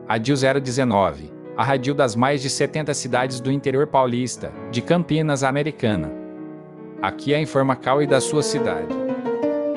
Radil 019. A radil das mais de 70 cidades do interior paulista, de Campinas, Americana. Aqui é a Informacal e da sua cidade.